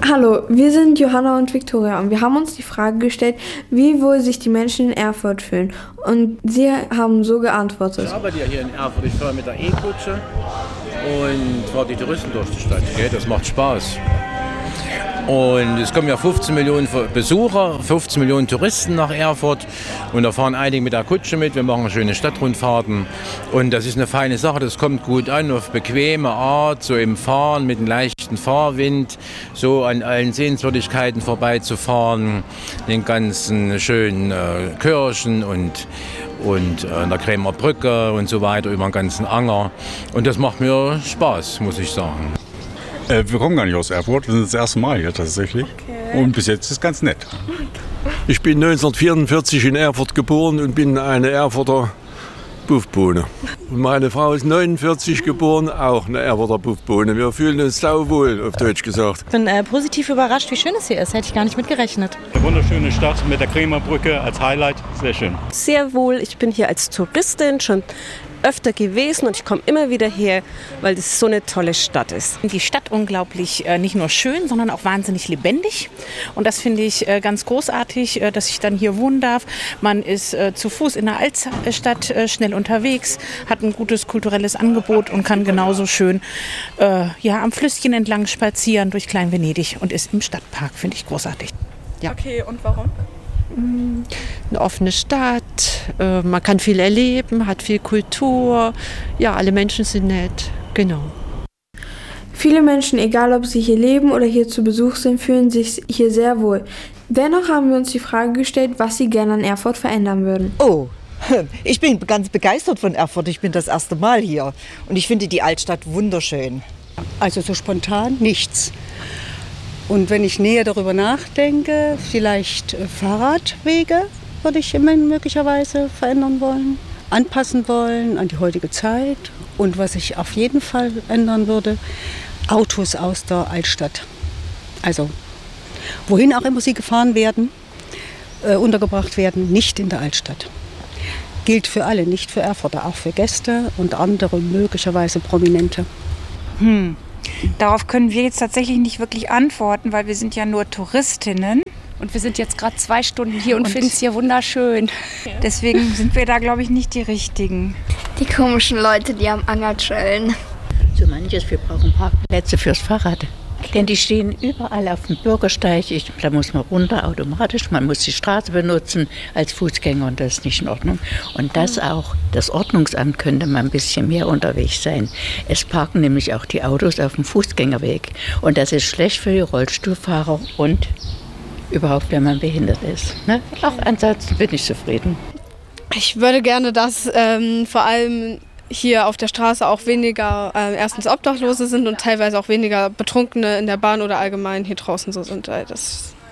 Hallo, wir sind Johanna und Viktoria und wir haben uns die Frage gestellt, wie wohl sich die Menschen in Erfurt fühlen. Und sie haben so geantwortet. Ich arbeite ja hier in Erfurt, ich fahre mit der E-Kutsche und fahre die Touristen durch die Stadt. Okay? Das macht Spaß. Und es kommen ja 15 Millionen Besucher, 15 Millionen Touristen nach Erfurt und da fahren einige mit der Kutsche mit, wir machen schöne Stadtrundfahrten und das ist eine feine Sache, das kommt gut an, auf bequeme Art, so im Fahren mit einem leichten Fahrwind, so an allen Sehenswürdigkeiten vorbeizufahren, den ganzen schönen Kirchen und an der Krämer Brücke und so weiter über den ganzen Anger und das macht mir Spaß, muss ich sagen. Wir kommen gar nicht aus Erfurt, wir sind das erste Mal hier tatsächlich. Okay. Und bis jetzt ist es ganz nett. Ich bin 1944 in Erfurt geboren und bin eine Erfurter Buffbohne. Und meine Frau ist 49 geboren, auch eine Erfurter Buffbohne. Wir fühlen uns sauwohl, auf Deutsch gesagt. Ich bin positiv überrascht, wie schön es hier ist. Hätte ich gar nicht mit gerechnet. Eine wunderschöne Stadt mit der Krämer Brücke als Highlight. Sehr schön. Sehr wohl. Ich bin hier als Touristin schon öfter gewesen und ich komme immer wieder her, weil das so eine tolle Stadt ist. Die Stadt unglaublich nicht nur schön, sondern auch wahnsinnig lebendig und das finde ich ganz großartig, dass ich dann hier wohnen darf. Man ist zu Fuß in der Altstadt schnell unterwegs, hat ein gutes kulturelles Angebot und kann genauso schön am Flüsschen entlang spazieren durch Klein-Venedig und ist im Stadtpark, finde ich großartig. Ja. Okay, und warum? Eine offene Stadt, man kann viel erleben, hat viel Kultur, ja, alle Menschen sind nett, genau. Viele Menschen, egal ob sie hier leben oder hier zu Besuch sind, fühlen sich hier sehr wohl. Dennoch haben wir uns die Frage gestellt, was sie gerne an Erfurt verändern würden. Oh, ich bin ganz begeistert von Erfurt, ich bin das erste Mal hier und ich finde die Altstadt wunderschön. Also so spontan nichts. Und wenn ich näher darüber nachdenke, vielleicht Fahrradwege würde ich möglicherweise verändern wollen, anpassen wollen an die heutige Zeit. Und was ich auf jeden Fall ändern würde, Autos aus der Altstadt. Also wohin auch immer sie gefahren werden, untergebracht werden, nicht in der Altstadt. Gilt für alle, nicht für Erfurter, auch für Gäste und andere möglicherweise Prominente. Darauf können wir jetzt tatsächlich nicht wirklich antworten, weil wir sind ja nur Touristinnen. Und wir sind jetzt gerade 2 Stunden hier und finden es hier wunderschön. Deswegen sind wir da, glaube ich, nicht die Richtigen. Die komischen Leute, die am Anger chillen. So manches, wir brauchen Parkplätze fürs Fahrrad. Denn die stehen überall auf dem Bürgersteig. Da muss man runter automatisch. Man muss die Straße benutzen als Fußgänger und das ist nicht in Ordnung. Und das Ordnungsamt könnte mal ein bisschen mehr unterwegs sein. Es parken nämlich auch die Autos auf dem Fußgängerweg. Und das ist schlecht für die Rollstuhlfahrer und überhaupt, wenn man behindert ist. Ne? Auch ansonsten bin ich zufrieden. Ich würde gerne, dass vor allem hier auf der Straße auch weniger erstens Obdachlose sind und teilweise auch weniger Betrunkene in der Bahn oder allgemein hier draußen so sind. Das